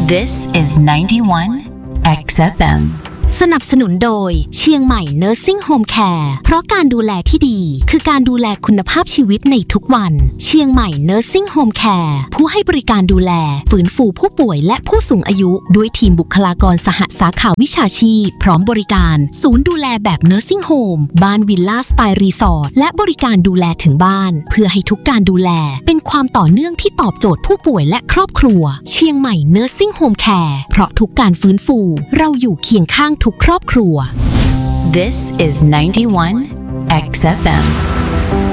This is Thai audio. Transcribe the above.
This is 91 XFM สนับสนุนโดยเชียงใหม่ Nursing Home Care เพราะการดูแลที่ดีคือการดูแลคุณภาพชีวิตในทุกวันเชียงใหม่ Nursing Home Care ผู้ให้บริการดูแลฟื้นฟูผู้ป่วยและผู้สูงอายุด้วยทีมบุคลากรสหสาขาวิชาชีพพร้อมบริการศูนย์ดูแลแบบ Nursing Home บ้านวิลล่าสไตล์รีสอร์ทและบริการดูแลถึงบ้านเพื่อให้ทุกการดูแลเป็นความต่อเนื่องที่ตอบโจทย์ผู้ป่วยและครอบครัวเชียงใหม่ Nursing Home Care เพราะทุกการฟื้นฟูเราอยู่เคียงข้างทุกครอบครัว This is 91 XFM